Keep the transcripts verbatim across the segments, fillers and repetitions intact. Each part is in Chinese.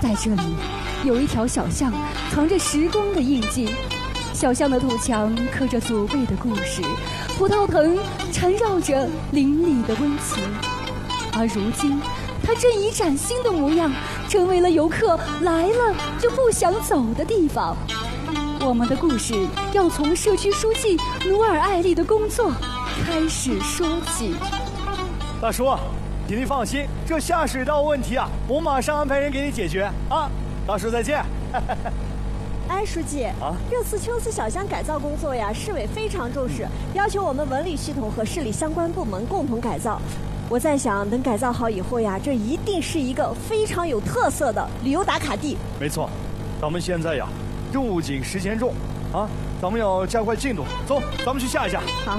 在这里，有一条小巷，藏着时光的印记。小巷的土墙刻着祖辈的故事，葡萄藤缠绕着邻里的温情。而如今，它正以崭新的模样，成为了游客来了就不想走的地方。我们的故事要从社区书记努尔艾丽的工作开始说起。 大叔，请您放心，这下水道问题啊，我马上安排人给你解决啊！大叔再见。 哎，书记啊，这次秋瓷小巷改造工作呀，市委非常重视，要求我们文旅系统和市里相关部门共同改造。我在想，等改造好以后呀，这一定是一个非常有特色的旅游打卡地。 没错，咱们现在呀，任务紧，时间重，啊，咱们要加快进度。走，咱们去下一下。 好。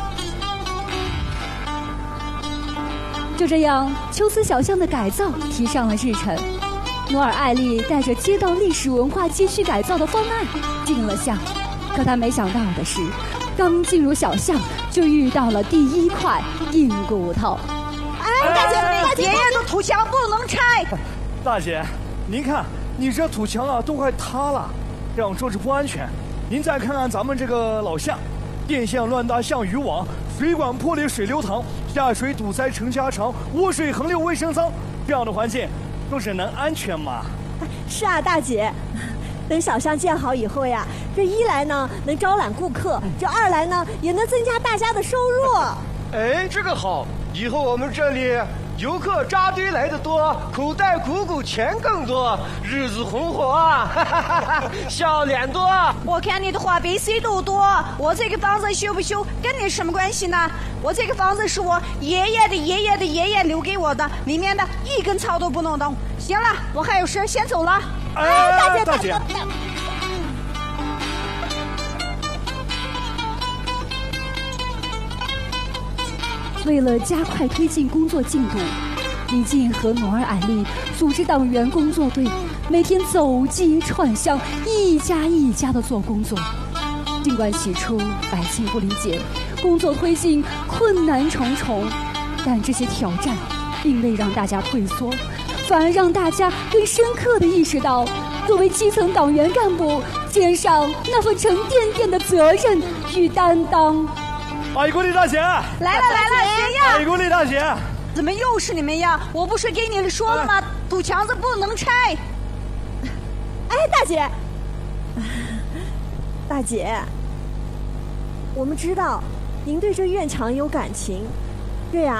就这样，秋瓷小巷的改造提上了日程。努尔艾丽带着街道历史文化街区改造的方案进了巷，可他没想到的是，刚进入小巷就遇到了第一块硬骨头。 哎，大姐，大姐，爷爷的土墙不能拆。 大姐，您看，你这土墙啊都快塌了，这样说是不安全。您再看看咱们这个老巷，电线乱搭像渔网，水管破裂水流淌，下水堵塞成家常，污水横流卫生脏，这样的环境说是能安全吗？ 是啊，大姐，等小巷建好以后呀，这一来呢能招揽顾客，这二来呢也能增加大家的收入。 哎，这个好，以后我们这里游客扎堆来的多，口袋鼓鼓钱更多，日子红火啊，哈哈哈哈，笑脸多。 我看你的话比谁都多，我这个房子修不修跟你什么关系呢？我这个房子是我爷爷的爷爷的爷爷留给我的，里面的一根草都不能动。行了，我还有事先走了。 哎，大姐，大姐。 为了加快推进工作进度，李静和努尔艾丽组织党员工作队，每天走街串巷，一家一家的做工作。尽管起初百姓不理解，工作推进困难重重，但这些挑战并未让大家退缩，反而让大家更深刻地意识到，作为基层党员干部，肩上那份沉甸甸的责任与担当。 阿姨鼓励大姐，来了来了，谁呀？ 阿姨鼓励大姐， 怎么又是你们呀？我不是给你说了吗？哎、土墙子不能拆。 哎，大姐，大姐，我们知道您对这院墙有感情，这呀